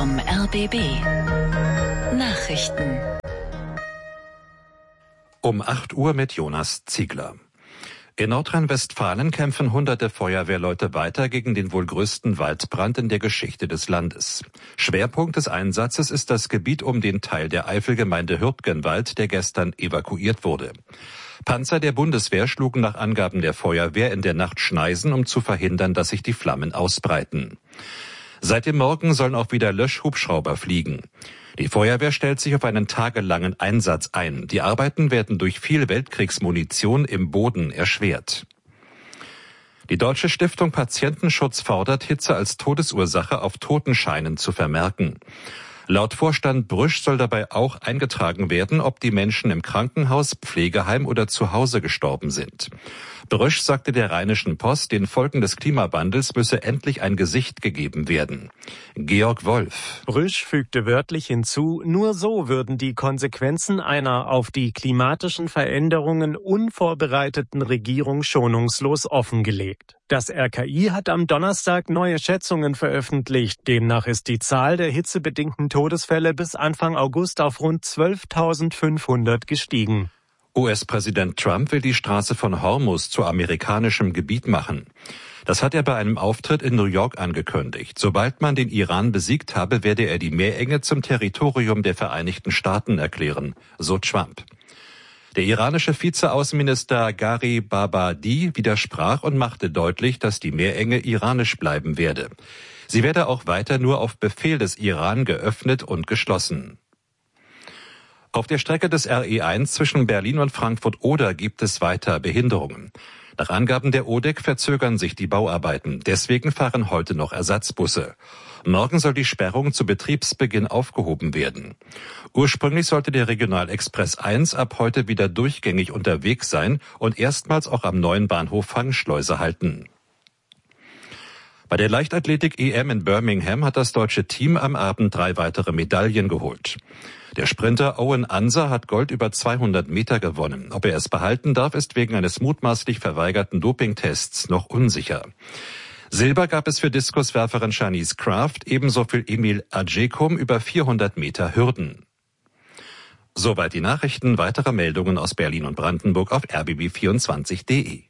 vom RBB. Nachrichten. Um 8 Uhr mit Jonas Ziegler. In Nordrhein-Westfalen kämpfen hunderte Feuerwehrleute weiter gegen den wohl größten Waldbrand in der Geschichte des Landes. Schwerpunkt des Einsatzes ist das Gebiet um den Teil der Eifelgemeinde Hürtgenwald, der gestern evakuiert wurde. Panzer der Bundeswehr schlugen nach Angaben der Feuerwehr in der Nacht Schneisen, um zu verhindern, dass sich die Flammen ausbreiten. Seit dem Morgen sollen auch wieder Löschhubschrauber fliegen. Die Feuerwehr stellt sich auf einen tagelangen Einsatz ein. Die Arbeiten werden durch viel Weltkriegsmunition im Boden erschwert. Die Deutsche Stiftung Patientenschutz fordert, Hitze als Todesursache auf Totenscheinen zu vermerken. Laut Vorstand Brüsch soll dabei auch eingetragen werden, ob die Menschen im Krankenhaus, Pflegeheim oder zu Hause gestorben sind. Brüsch sagte der Rheinischen Post, den Folgen des Klimawandels müsse endlich ein Gesicht gegeben werden. Georg Wolf. Brüsch fügte wörtlich hinzu, nur so würden die Konsequenzen einer auf die klimatischen Veränderungen unvorbereiteten Regierung schonungslos offengelegt. Das RKI hat am Donnerstag neue Schätzungen veröffentlicht. Demnach ist die Zahl der hitzebedingten Todesfälle bis Anfang August auf rund 12.500 gestiegen. US-Präsident Trump will die Straße von Hormuz zu amerikanischem Gebiet machen. Das hat er bei einem Auftritt in New York angekündigt. Sobald man den Iran besiegt habe, werde er die Meerenge zum Territorium der Vereinigten Staaten erklären, so Trump. Der iranische Vizeaußenminister Gharibabadi widersprach und machte deutlich, dass die Meerenge iranisch bleiben werde. Sie werde auch weiter nur auf Befehl des Iran geöffnet und geschlossen. Auf der Strecke des RE1 zwischen Berlin und Frankfurt-Oder gibt es weiter Behinderungen. Nach Angaben der ODEC verzögern sich die Bauarbeiten. Deswegen fahren heute noch Ersatzbusse. Morgen soll die Sperrung zu Betriebsbeginn aufgehoben werden. Ursprünglich sollte der Regionalexpress 1 ab heute wieder durchgängig unterwegs sein und erstmals auch am neuen Bahnhof Fangschleuse halten. Bei der Leichtathletik-EM in Birmingham hat das deutsche Team am Abend 3 weitere Medaillen geholt. Der Sprinter Owen Anser hat Gold über 200 Meter gewonnen. Ob er es behalten darf, ist wegen eines mutmaßlich verweigerten Dopingtests noch unsicher. Silber gab es für Diskuswerferin Shanice Kraft, ebenso für Emil Adjekum über 400 Meter Hürden. Soweit die Nachrichten. Weitere Meldungen aus Berlin und Brandenburg auf rbb24.de.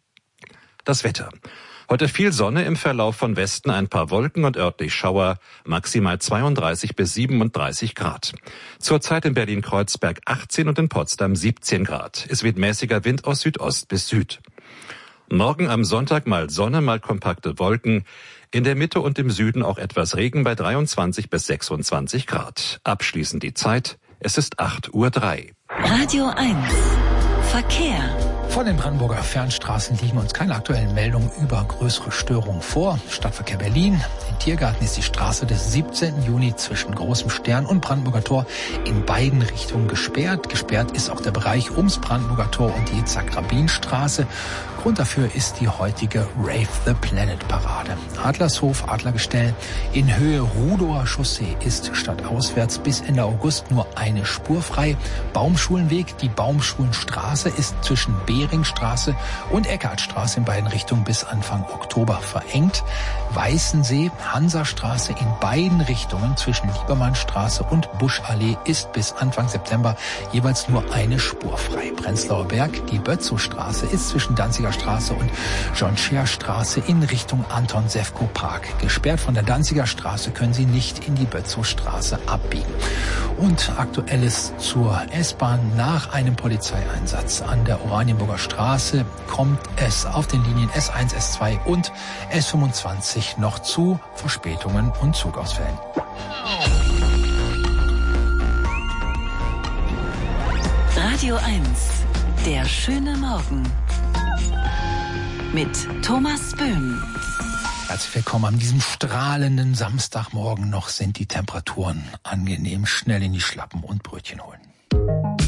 Das Wetter. Heute viel Sonne, im Verlauf von Westen ein paar Wolken und örtlich Schauer, maximal 32 bis 37 Grad. Zurzeit in Berlin-Kreuzberg 18 und in Potsdam 17 Grad. Es weht mäßiger Wind aus Südost bis Süd. Morgen am Sonntag mal Sonne, mal kompakte Wolken. In der Mitte und im Süden auch etwas Regen bei 23 bis 26 Grad. Abschließend die Zeit. Es ist 8:03 Uhr. Radio 1. Verkehr. Von den Brandenburger Fernstraßen liegen uns keine aktuellen Meldungen über größere Störungen vor. Stadtverkehr Berlin. In Tiergarten ist die Straße des 17. Juni zwischen Großem Stern und Brandenburger Tor in beiden Richtungen gesperrt. Gesperrt ist auch der Bereich ums Brandenburger Tor und die Itzhak-Rabin-Straße. Grund dafür ist die heutige Rave the Planet Parade. Adlershof, Adlergestell in Höhe Rudower Chaussee ist stadtauswärts bis Ende August nur eine Spur frei. Baumschulenweg, die Baumschulenstraße ist zwischen Beringstraße und Eckartstraße in beiden Richtungen bis Anfang Oktober verengt. Weißensee, Hansastraße in beiden Richtungen zwischen Liebermannstraße und Buschallee ist bis Anfang September jeweils nur eine Spur frei. Prenzlauer Berg, die Bötzowstraße ist zwischen Danziger Straße und John-Scher-Straße in Richtung Anton-Sewko-Park gesperrt. Von der Danziger Straße können Sie nicht in die Bötzowstraße abbiegen. Und Aktuelles zur S-Bahn. Nach einem Polizeieinsatz an der Oranienburger Straße kommt es auf den Linien S1, S2 und S25 noch zu Verspätungen und Zugausfällen. Radio 1. Der schöne Morgen. Mit Thomas Böhm. Herzlich willkommen an diesem strahlenden Samstagmorgen. Noch sind die Temperaturen angenehm. Schnell in die Schlappen und Brötchen holen.